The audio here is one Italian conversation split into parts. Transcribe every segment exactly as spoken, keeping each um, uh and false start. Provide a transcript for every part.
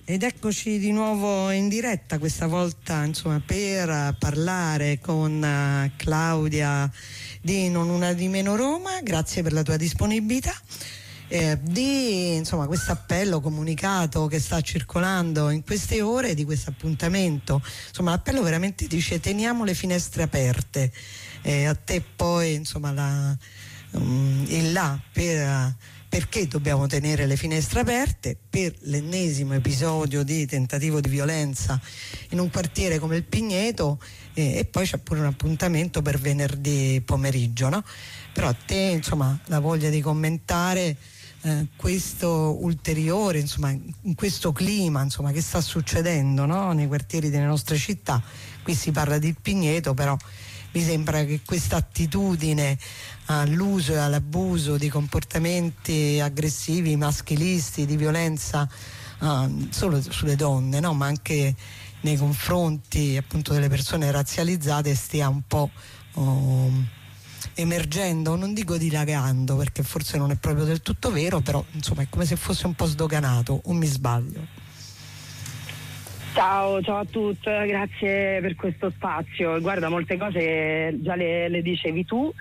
Ed eccoci di nuovo in diretta, questa volta insomma per parlare con uh, Claudia di Non Una di Meno Roma. Grazie per la tua disponibilità. Eh, di insomma questo appello comunicato che sta circolando in queste ore, di questo appuntamento. Insomma, l'appello veramente dice: teniamo le finestre aperte. Eh, a te poi insomma la, um, il là per perché dobbiamo tenere le finestre aperte. Per l'ennesimo episodio di tentativo di violenza in un quartiere come il Pigneto, eh, e poi c'è pure un appuntamento per venerdì pomeriggio, no? Però a te insomma la voglia di commentare eh, questo ulteriore, insomma, in questo clima insomma che sta succedendo, no? Nei quartieri delle nostre città. Qui si parla di Pigneto, però mi sembra che questa attitudine all'uso e all'abuso di comportamenti aggressivi, maschilisti, di violenza uh, solo sulle donne, no? Ma anche nei confronti appunto delle persone razzializzate stia un po' uh, emergendo, non dico dilagando perché forse non è proprio del tutto vero, però insomma è come se fosse un po' sdoganato, o mi sbaglio? Ciao, ciao a tutti, grazie per questo spazio. Guarda, molte cose già le, le dicevi tu,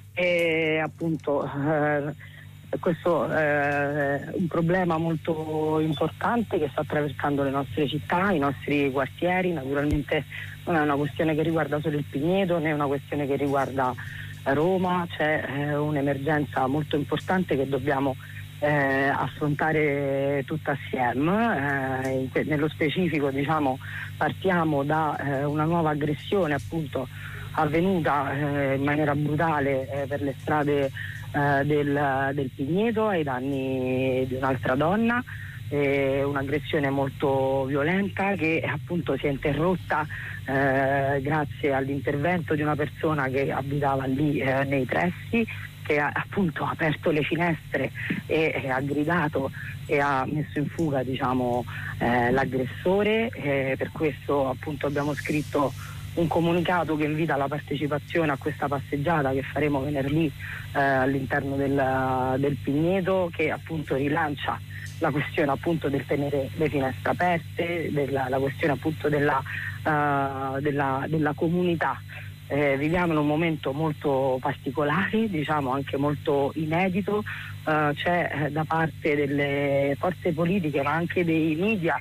e appunto eh, questo è un problema molto importante che sta attraversando le nostre città, i nostri quartieri. Naturalmente non è una questione che riguarda solo il Pigneto, né è una questione che riguarda Roma. C'è eh, un'emergenza molto importante che dobbiamo Eh, affrontare tutta assieme. Eh, in que- nello specifico diciamo partiamo da eh, una nuova aggressione appunto avvenuta eh, in maniera brutale eh, per le strade eh, del, del Pigneto ai danni di un'altra donna, eh, un'aggressione molto violenta che appunto si è interrotta eh, grazie all'intervento di una persona che abitava lì eh, nei pressi, che ha appunto aperto le finestre e, e ha gridato e ha messo in fuga diciamo eh, l'aggressore. Eh, per questo appunto abbiamo scritto un comunicato che invita alla partecipazione a questa passeggiata che faremo venerdì eh, all'interno del, del Pigneto, che appunto rilancia la questione appunto del tenere le finestre aperte, della, la questione appunto della, uh, della, della comunità. Eh, viviamo in un momento molto particolare, diciamo anche molto inedito. Uh, c'è eh, da parte delle forze politiche ma anche dei media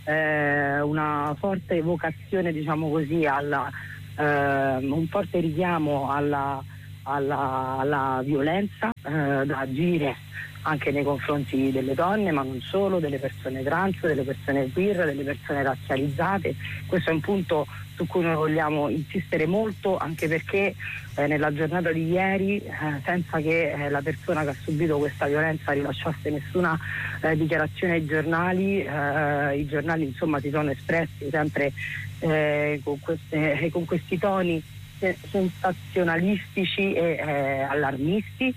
eh, una forte evocazione, diciamo così, alla, eh, un forte richiamo alla, alla, alla violenza eh, da agire anche nei confronti delle donne, ma non solo, delle persone trans, delle persone queer, delle persone razzializzate. Questo è un punto su cui noi vogliamo insistere molto, anche perché eh, nella giornata di ieri, eh, senza che eh, la persona che ha subito questa violenza rilasciasse nessuna eh, dichiarazione ai giornali, eh, i giornali insomma si sono espressi sempre eh, con, queste, eh, con questi toni sensazionalistici e eh, allarmisti,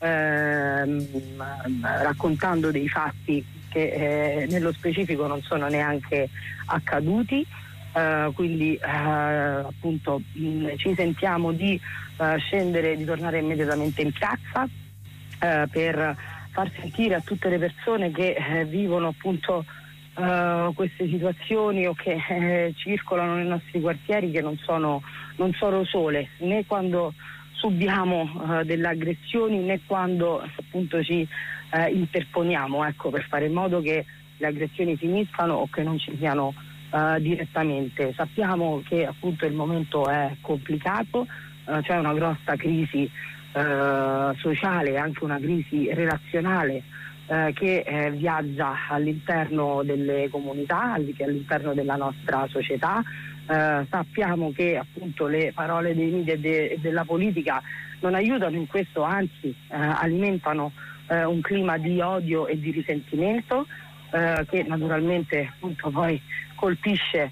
ehm, raccontando dei fatti che eh, nello specifico non sono neanche accaduti. Uh, quindi uh, appunto mh, ci sentiamo di uh, scendere, di tornare immediatamente in piazza uh, per far sentire a tutte le persone che eh, vivono appunto uh, queste situazioni o che eh, circolano nei nostri quartieri, che non sono, non sono sole, né quando subiamo uh, delle aggressioni né quando appunto ci uh, interponiamo, ecco, per fare in modo che le aggressioni finiscano o che non ci siano Uh, direttamente. Sappiamo che appunto il momento è complicato, uh, c'è una grossa crisi uh, sociale e anche una crisi relazionale uh, che eh, viaggia all'interno delle comunità, all'interno della nostra società. Uh, sappiamo che appunto le parole dei media e de- della politica non aiutano in questo, anzi uh, alimentano uh, un clima di odio e di risentimento uh, che naturalmente appunto poi colpisce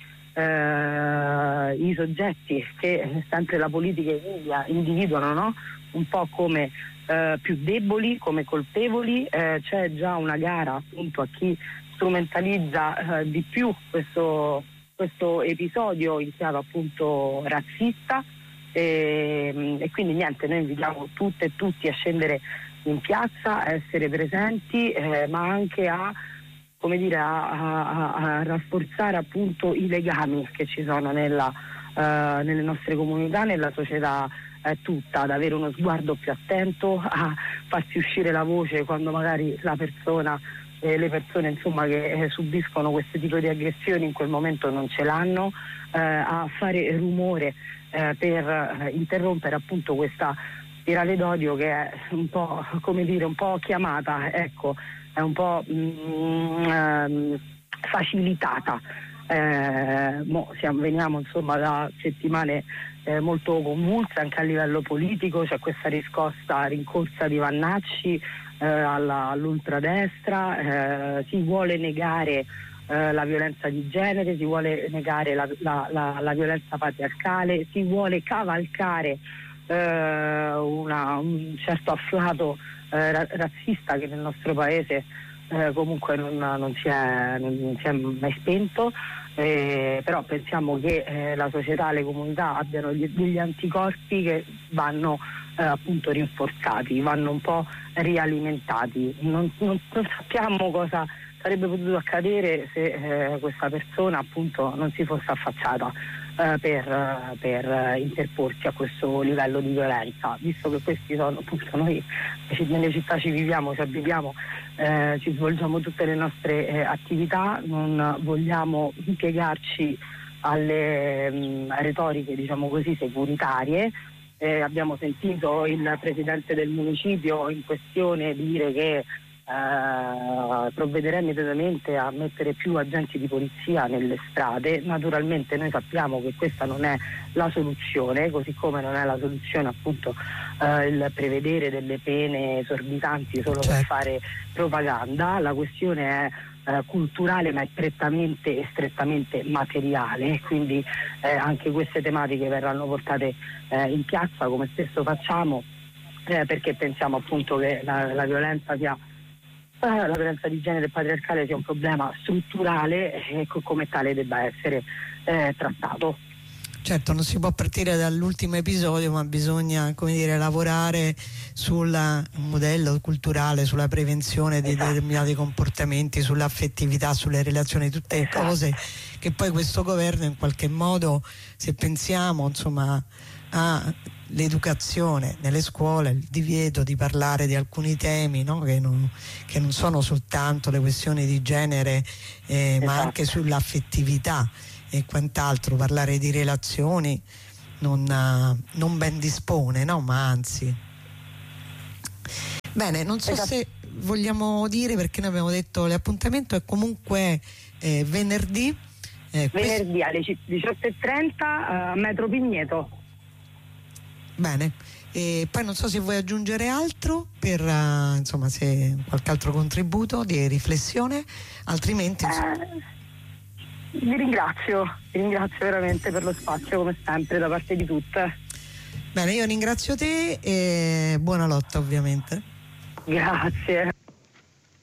eh, i soggetti che sempre la politica e i media individuano, no? Un po' come eh, più deboli, come colpevoli. Eh, c'è già una gara appunto a chi strumentalizza eh, di più questo, questo episodio in chiave appunto razzista, e, e quindi niente, noi invitiamo tutte e tutti a scendere in piazza, a essere presenti, eh, ma anche a come dire, a, a, a rafforzare appunto i legami che ci sono nella, uh, nelle nostre comunità, nella società eh, tutta, ad avere uno sguardo più attento, a farsi uscire la voce quando magari la persona, eh, le persone insomma che eh, subiscono questo tipo di aggressioni in quel momento non ce l'hanno, eh, a fare rumore eh, per eh, interrompere appunto questa spirale d'odio che è un po', come dire, un po' chiamata, ecco, è un po' mm, ehm, facilitata. Eh, mo siamo, veniamo insomma da settimane eh, molto convulse anche a livello politico, c'è questa riscossa rincorsa di Vannacci eh, alla, all'ultradestra, eh, si vuole negare eh, la violenza di genere, si vuole negare la, la, la, la violenza patriarcale, si vuole cavalcare eh, una, un certo afflato eh, ra- razzista che nel nostro paese Eh, comunque non, non, si è, non, non si è mai spento, eh, però pensiamo che eh, la società, le comunità abbiano gli, degli anticorpi che vanno eh, appunto rinforzati, vanno un po' rialimentati. Non, non, non sappiamo cosa sarebbe potuto accadere se eh, questa persona appunto non si fosse affacciata eh, per, per interporsi a questo livello di violenza, visto che questi sono appunto noi nelle città ci viviamo, ci abitiamo, eh, ci svolgiamo tutte le nostre eh, attività, non vogliamo impiegarci alle mh, retoriche diciamo così securitarie. Eh, abbiamo sentito il presidente del municipio in questione dire che Uh, provvederà immediatamente a mettere più agenti di polizia nelle strade. Naturalmente noi sappiamo che questa non è la soluzione, così come non è la soluzione appunto uh, il prevedere delle pene esorbitanti solo certo. per fare propaganda. La questione è uh, culturale, ma è prettamente e strettamente materiale, quindi eh, anche queste tematiche verranno portate eh, in piazza come spesso facciamo, eh, perché pensiamo appunto che la, la violenza sia la violenza di genere patriarcale sia un problema strutturale e come tale debba essere eh, trattato. Certo, non si può partire dall'ultimo episodio, ma bisogna, come dire, lavorare sul modello culturale, sulla prevenzione di esatto. determinati comportamenti, sull'affettività, sulle relazioni, tutte esatto. cose che poi questo governo in qualche modo, se pensiamo insomma a l'educazione nelle scuole, il divieto di parlare di alcuni temi, no? che, non, che non sono soltanto le questioni di genere eh, esatto. ma anche sull'affettività e quant'altro, parlare di relazioni non, non ben dispone, no? Ma anzi. Bene, non so esatto. se vogliamo dire, perché noi abbiamo detto l'appuntamento è comunque eh, venerdì eh, venerdì questo... alle diciotto e trenta a Metro Pigneto. Bene, e poi non so se vuoi aggiungere altro per uh, insomma se qualche altro contributo di riflessione, altrimenti eh, vi ringrazio, vi ringrazio veramente per lo spazio come sempre da parte di tutte. Bene, io ringrazio te e buona lotta ovviamente. Grazie.